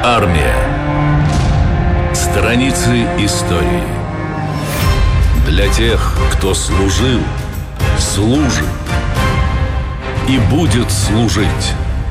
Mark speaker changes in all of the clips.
Speaker 1: Армия. Страницы истории. Для тех, кто служил, служит и будет служить.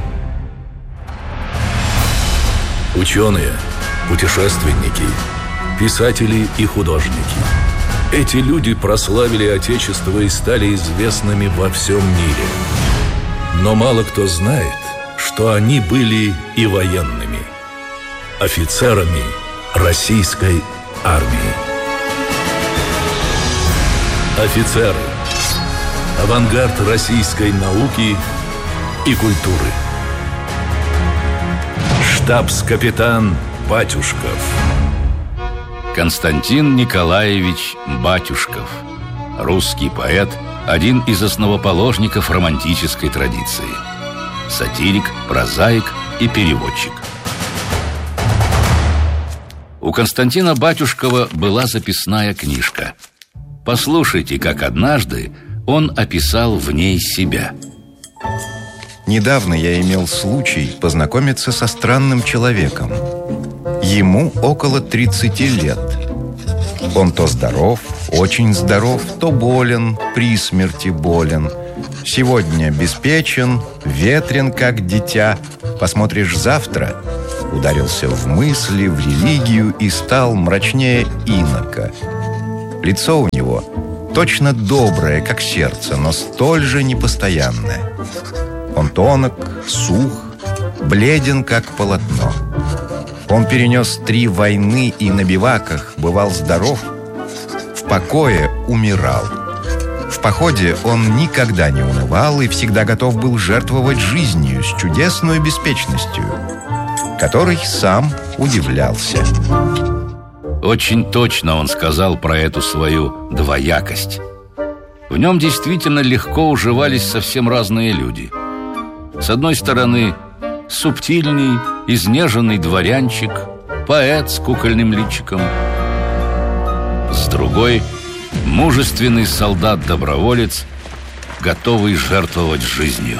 Speaker 1: Ученые, путешественники, писатели и художники. Эти люди прославили Отечество и стали известными во всем мире. Но мало кто знает, что они были и военными, офицерами российской армии. Офицеры. Авангард российской науки и культуры. Штабс-капитан Батюшков.
Speaker 2: Константин Николаевич Батюшков. Русский поэт, один из основоположников романтической традиции. Сатирик, прозаик и переводчик. У Константина Батюшкова была записная книжка. Послушайте, как однажды он описал в ней себя.
Speaker 3: Недавно я имел случай познакомиться со странным человеком. Ему около 30 лет. Он то здоров, очень здоров, то болен, при смерти болен. Сегодня беспечен, ветрен, как дитя. Посмотришь завтра, ударился в мысли, в религию и стал мрачнее инока. Лицо у него точно доброе, как сердце, но столь же непостоянное. Он тонок, сух, бледен, как полотно. Он перенес 3 войны и на биваках бывал здоров, в покое умирал. В походе он никогда не унывал и всегда готов был жертвовать жизнью с чудесной беспечностью, которой сам удивлялся.
Speaker 2: Очень точно он сказал про эту свою двоякость. В нем действительно легко уживались совсем разные люди. С одной стороны, субтильный, изнеженный дворянчик, поэт с кукольным личиком. С другой, мужественный солдат-доброволец, готовый жертвовать жизнью.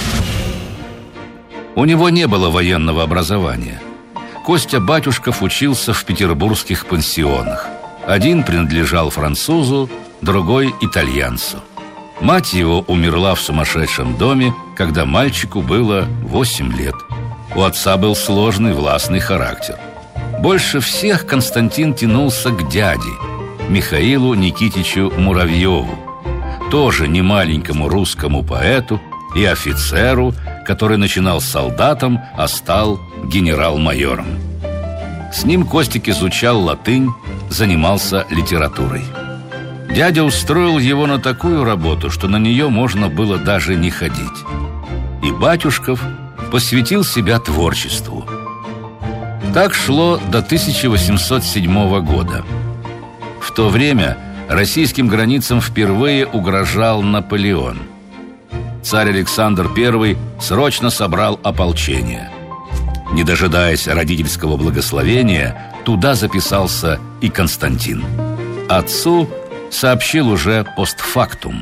Speaker 2: У него не было военного образования. Костя Батюшков учился в петербургских пансионах. Один принадлежал французу, другой – итальянцу. Мать его умерла в сумасшедшем доме, когда мальчику было 8 лет. У отца был сложный властный характер. Больше всех Константин тянулся к дяде, Михаилу Никитичу Муравьеву, тоже немаленькому русскому поэту и офицеру, который начинал солдатом, а стал генерал-майором. С ним Костик изучал латынь, занимался литературой. Дядя устроил его на такую работу, что на нее можно было даже не ходить. И Батюшков посвятил себя творчеству. Так шло до 1807 года. В то время российским границам впервые угрожал Наполеон. Царь Александр I срочно собрал ополчение. Не дожидаясь родительского благословения, туда записался и Константин. Отцу сообщил уже постфактум.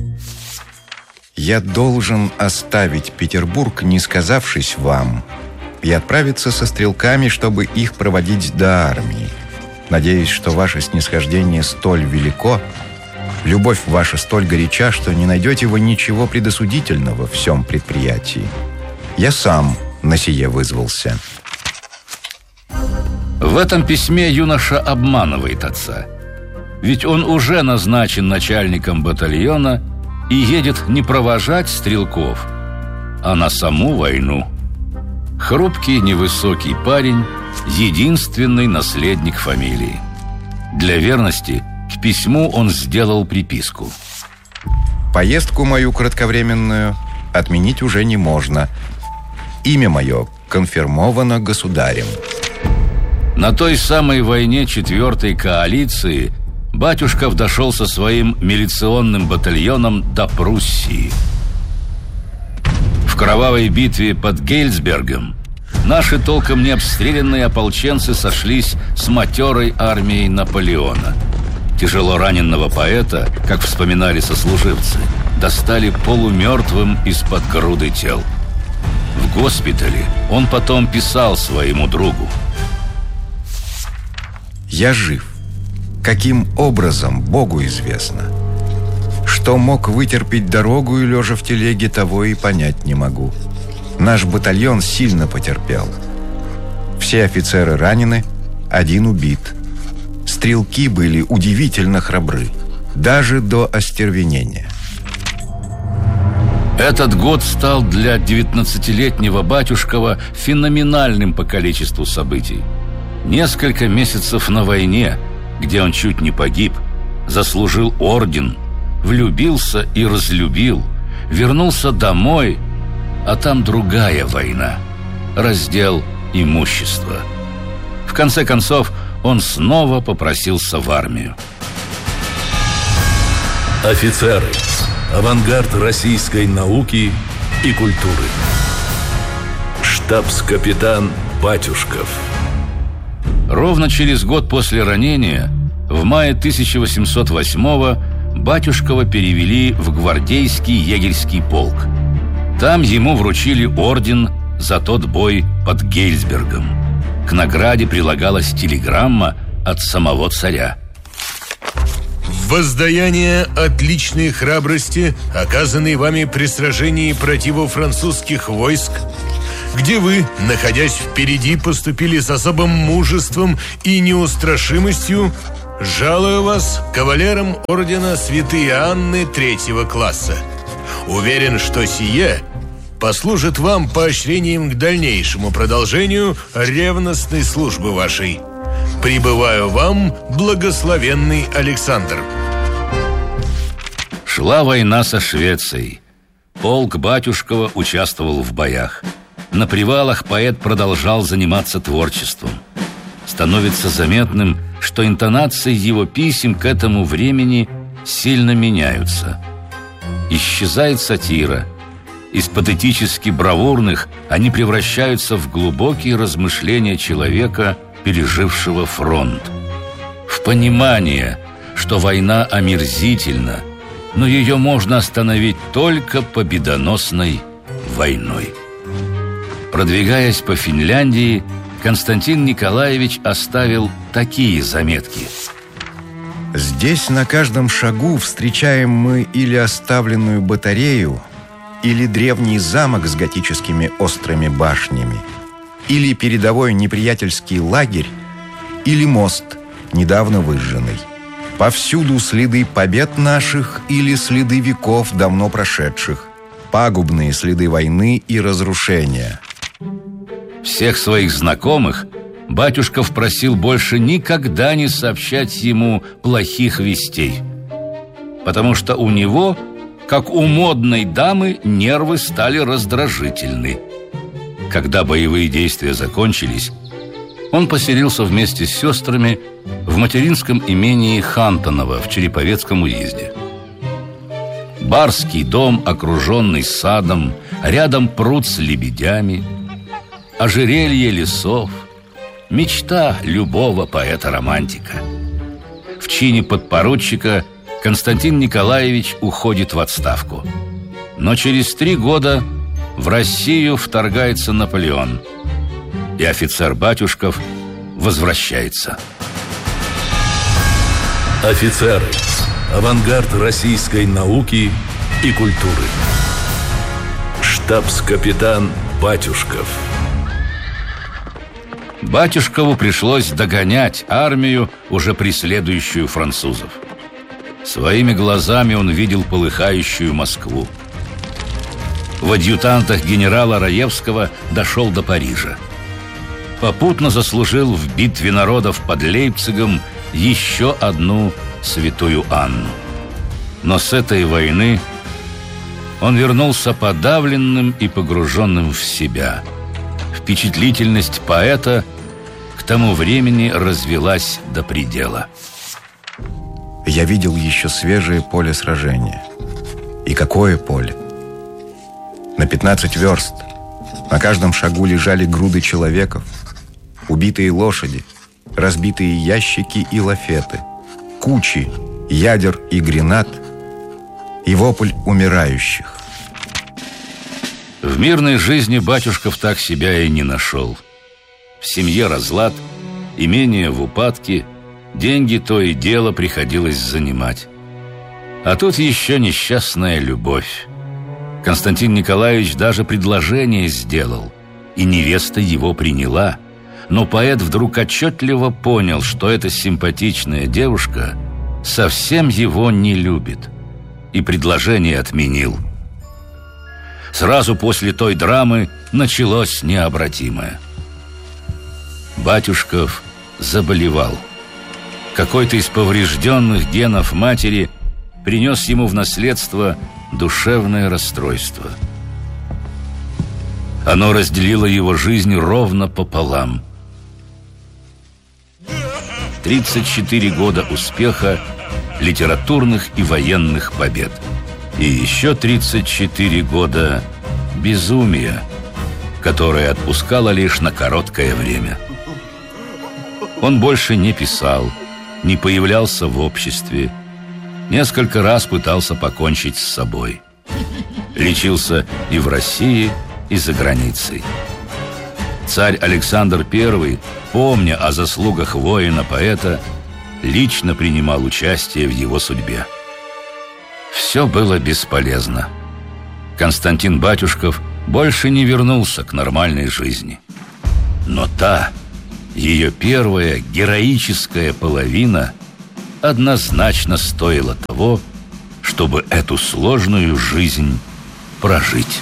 Speaker 3: «Я должен оставить Петербург, не сказавшись вам, и отправиться со стрелками, чтобы их проводить до армии. Надеюсь, что ваше снисхождение столь велико, любовь ваша столь горяча, что не найдете вы ничего предосудительного в всем предприятии. Я сам на сие вызвался».
Speaker 2: В этом письме юноша обманывает отца. Ведь он уже назначен начальником батальона и едет не провожать стрелков, а на саму войну. Хрупкий, невысокий парень, единственный наследник фамилии. Для верности к письму он сделал приписку.
Speaker 3: «Поездку мою кратковременную отменить уже не можно. Имя мое конфирмовано государем».
Speaker 2: На той самой войне 4-й коалиции Батюшков дошел со своим милиционным батальоном до Пруссии. В кровавой битве под Гейльсбергом наши толком не обстрелянные ополченцы сошлись с матерой армией Наполеона. Тяжело раненного поэта, как вспоминали сослуживцы, достали полумертвым из-под груды тел. В госпитале он потом писал своему другу:
Speaker 3: «Я жив. Каким образом, Богу известно. Что мог вытерпеть дорогу и лежа в телеге, того и понять не могу. Наш батальон сильно потерпел. Все офицеры ранены, один убит. Стрелки были удивительно храбры, даже до остервенения».
Speaker 2: Этот год стал для 19-летнего Батюшкова феноменальным по количеству событий. Несколько месяцев на войне, где он чуть не погиб, заслужил орден, влюбился и разлюбил, вернулся домой, а там другая война, раздел имущества. В конце концов, он снова попросился в армию.
Speaker 1: Офицеры. Авангард российской науки и культуры. Штабс-капитан Батюшков.
Speaker 2: Ровно через год после ранения, в мае 1808-го, Батюшкова перевели в гвардейский егерский полк. Там ему вручили орден за тот бой под Гейсбергом. К награде прилагалась телеграмма от самого царя:
Speaker 4: «В воздаяние отличной храбрости, оказанной вами при сражении противофранцузских войск, где вы, находясь впереди, поступили с особым мужеством и неустрашимостью, жалую вас кавалером ордена Святой Анны 3-го класса. Уверен, что сие послужит вам поощрением к дальнейшему продолжению ревностной службы вашей. Прибываю вам, благословенный Александр».
Speaker 2: Шла война со Швецией. Полк Батюшкова участвовал в боях. На привалах поэт продолжал заниматься творчеством. Становится заметным, что интонации его писем к этому времени сильно меняются. Исчезает сатира. Из патетически бравурных они превращаются в глубокие размышления человека, пережившего фронт. В понимание, что война омерзительна, но ее можно остановить только победоносной войной. Продвигаясь по Финляндии, Константин Николаевич оставил такие заметки:
Speaker 3: «Здесь на каждом шагу встречаем мы или оставленную батарею, или древний замок с готическими острыми башнями, или передовой неприятельский лагерь, или мост, недавно выжженный. Повсюду следы побед наших или следы веков, давно прошедших, пагубные следы войны и разрушения».
Speaker 2: Всех своих знакомых Батюшков просил больше никогда не сообщать ему плохих вестей, потому что у него, как у модной дамы, нервы стали раздражительны. Когда боевые действия закончились, он поселился вместе с сестрами в материнском имении Хантонова в Череповецком уезде. Барский дом, окруженный садом, рядом пруд с лебедями, ожерелье лесов, мечта любого поэта-романтика. В чине подпоручика Константин Николаевич уходит в отставку. Но через 3 года в Россию вторгается Наполеон, и офицер Батюшков возвращается.
Speaker 1: Офицеры. Авангард российской науки и культуры. Штабс-капитан Батюшков.
Speaker 2: Батюшкову пришлось догонять армию, уже преследующую французов. Своими глазами он видел полыхающую Москву. В адъютантах генерала Раевского дошел до Парижа. Попутно заслужил в битве народов под Лейпцигом еще одну Святую Анну. Но с этой войны он вернулся подавленным и погруженным в себя. Впечатлительность поэта к тому времени развилась до предела.
Speaker 3: Я видел еще свежее поле сражения. И какое поле! На 15 верст. На каждом шагу лежали груды человеков, убитые лошади, разбитые ящики и лафеты, кучи ядер и гранат и вопль умирающих.
Speaker 2: В мирной жизни Батюшков так себя и не нашел. В семье разлад, имение в упадке, деньги то и дело приходилось занимать. А тут еще несчастная любовь. Константин Николаевич даже предложение сделал, и невеста его приняла. Но поэт вдруг отчетливо понял, что эта симпатичная девушка совсем его не любит, и предложение отменил. Сразу после той драмы началось необратимое. Батюшков заболевал. Какой-то из поврежденных генов матери принес ему в наследство душевное расстройство. Оно разделило его жизнь ровно пополам. 34 года успеха, литературных и военных побед. И еще 34 года безумия, которое отпускало лишь на короткое время. Он больше не писал, не появлялся в обществе. Несколько раз пытался покончить с собой. Лечился и в России, и за границей. Царь Александр I, помня о заслугах воина-поэта, лично принимал участие в его судьбе. Все было бесполезно. Константин Батюшков больше не вернулся к нормальной жизни. Но та, ее первая героическая половина, однозначно стоила того, чтобы эту сложную жизнь прожить.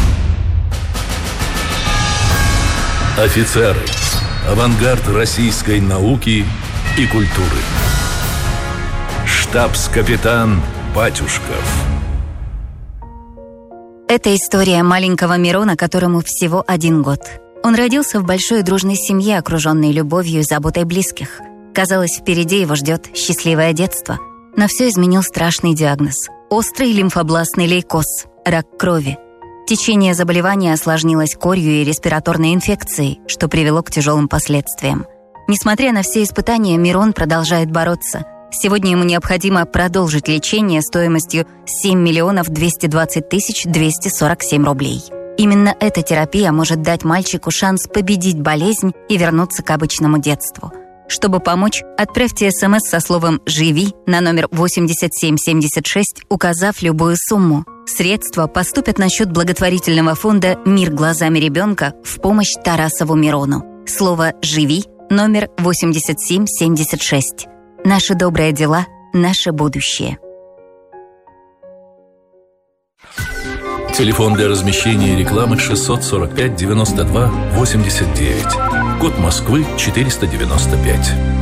Speaker 1: Офицеры. Авангард российской науки и культуры. Штабс-капитан Батюшков.
Speaker 5: Это история маленького Мирона, которому всего 1 год. Он родился в большой дружной семье, окруженной любовью и заботой близких. Казалось, впереди его ждет счастливое детство. Но все изменил страшный диагноз. Острый лимфобластный лейкоз, рак крови. Течение заболевания осложнилось корью и респираторной инфекцией, что привело к тяжелым последствиям. Несмотря на все испытания, Мирон продолжает бороться. Сегодня ему необходимо продолжить лечение стоимостью 7 220 247 рублей. Именно эта терапия может дать мальчику шанс победить болезнь и вернуться к обычному детству. Чтобы помочь, отправьте СМС со словом «Живи» на номер 8776, указав любую сумму. Средства поступят на счет благотворительного фонда «Мир глазами ребенка» в помощь Тарасову Мирону. Слово «Живи» номер 8776. Наши добрые дела – наше будущее.
Speaker 1: Телефон для размещения рекламы 645 92 89. Код Москвы 495.